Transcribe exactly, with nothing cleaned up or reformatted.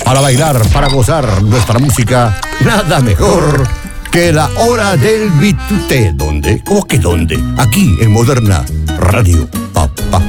Para bailar, para gozar nuestra música, nada mejor que la hora del bituté. ¿Dónde? ¿Cómo que dónde? Aquí en Moderna Radio, papá.